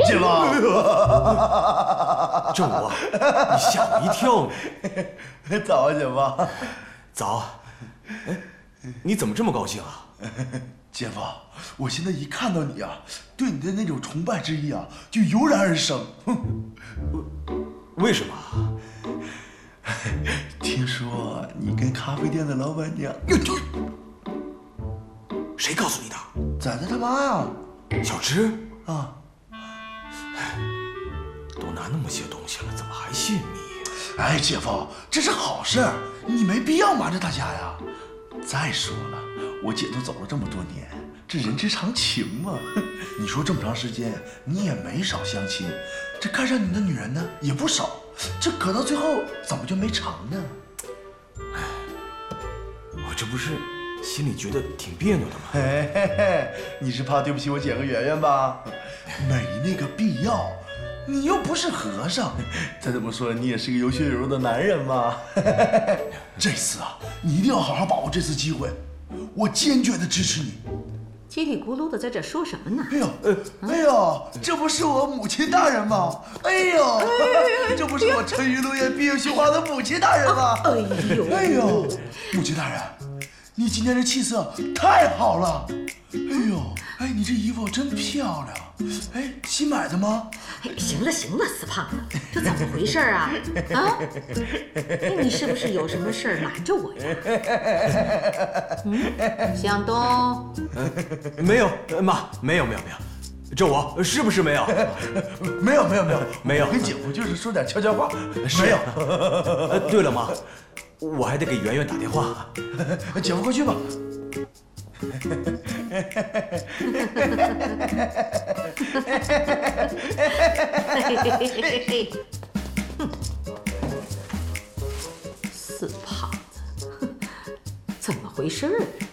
姐夫， 这我，你吓我一跳呢。早啊，姐夫。 早。哎，你怎么这么高兴啊？ 姐夫，我现在一看到你啊，对你的那种崇拜之意啊，就油然而生。 为什么？ 听说你跟咖啡店的老板娘…… 谁告诉你的？ 咱的他妈呀！ 小芝啊！ 都拿那么些东西了，怎么还信你？ 哎，姐夫，这是好事，你没必要瞒着大家呀。再说了，我姐都走了这么多年，这人之常情嘛。你说这么长时间，你也没少相亲，这看上你的女人呢也不少，这可到最后怎么就没成呢？ 哎，我这不是心里觉得挺别扭的吗？ 嘿嘿嘿，你是怕对不起我姐和圆圆吧？没那个必要，你又不是和尚，再怎么说你也是个有血有肉的男人嘛。这次啊，你一定要好好把握这次机会，我坚决的支持你。 叽里咕噜的在这说什么呢？ 哎呦，这不是我母亲大人吗？哎呦，这不是我沉鱼落雁、闭月羞花的母亲大人吗？哎呦，母亲大人，你今天这气色太好了。哎呦，哎，你这衣服真漂亮，哎，新买的吗？ 哎，行了行了，死胖子，这怎么回事啊？啊，你是不是有什么事瞒着我呀？向东， 没有，妈，没有。这我是不是没有？ 没有。 我跟姐夫就是说点悄悄话，没有。 对了，妈，我还得给圆圆打电话。 姐夫快去吧。 死胖子，怎么回事？